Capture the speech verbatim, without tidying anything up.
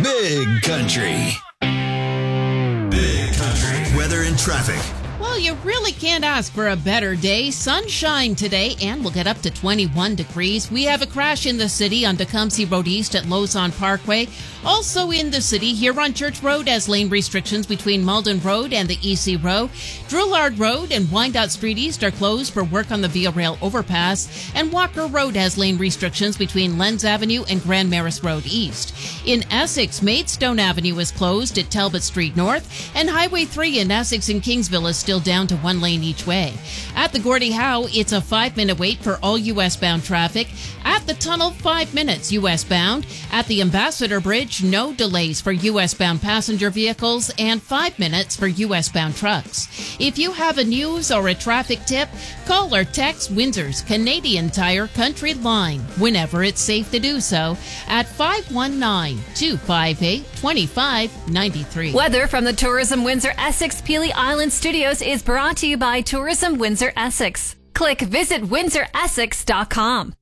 Big Country. Big Country. Weather and traffic. Well, you really can't ask for a better day. Sunshine today, and we'll get up to twenty-one degrees. We have a crash in the city on Tecumseh Road East at Lausanne Parkway. Also in the city, here on Church Road, as lane restrictions between Malden Road and the E C Row. Drillard Road and Wyandotte Street East are closed for work on the Via Rail overpass. And Walker Road has lane restrictions between Lenz Avenue and Grand Maris Road East. In Essex, Maidstone Avenue is closed at Talbot Street North. And Highway three in Essex and Kingsville is still down to one lane each way. At the Gordie Howe, it's a five-minute wait for all U S-bound traffic. At the tunnel, five minutes U S-bound. At the Ambassador Bridge, no delays for U S-bound passenger vehicles and five minutes for U S-bound trucks. If you have a news or a traffic tip, call or text Windsor's Canadian Tire Country Line whenever it's safe to do so at five one nine, two five eight, two five nine three. Weather from the Tourism Windsor Essex Peely Island Studios is brought to you by Tourism Windsor Essex. Click visit windsor essex dot com.